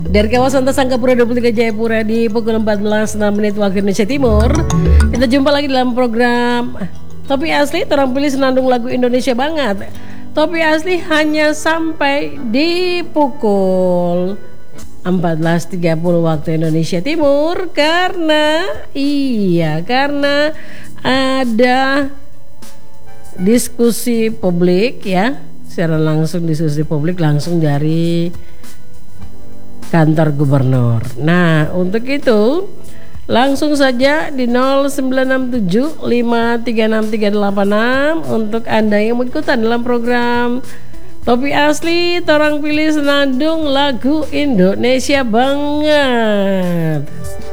Dari kawasan Tasangkapura 23 Jayapura di pukul 14.06 waktu Indonesia Timur. Kita jumpa lagi dalam program Topi Asli, orang pilih senandung lagu Indonesia banget. Topi Asli hanya sampai di pukul 14.30 waktu Indonesia Timur. Karena ada diskusi publik ya, secara langsung diskusi publik langsung dari kantor gubernur. Nah, untuk itu langsung saja di 0967536386 untuk Anda yang mau ikutan dalam program Topi Asli, torang pilih senandung lagu Indonesia banget.